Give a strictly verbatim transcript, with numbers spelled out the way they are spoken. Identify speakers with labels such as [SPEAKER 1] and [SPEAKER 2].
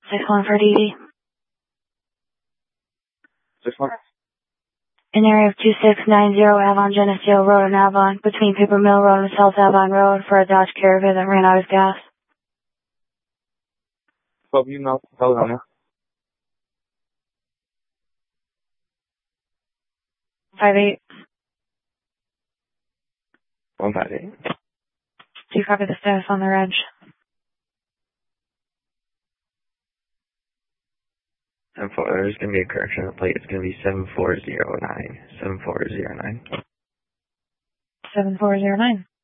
[SPEAKER 1] six one for D D.
[SPEAKER 2] six one.
[SPEAKER 1] An area of two six nine zero Avon Geneseo Road in Avon, between Paper Mill Road and South Avon Road, for a Dodge Caravan that ran out of gas.
[SPEAKER 2] twelve you know, California.
[SPEAKER 1] Five eight.
[SPEAKER 2] one five eight.
[SPEAKER 1] Do you copy the status on the reg?
[SPEAKER 2] seven four, there's going to be a correction on the plate. It's going to be seven four zero nine. seven four zero nine.
[SPEAKER 1] seven four zero nine.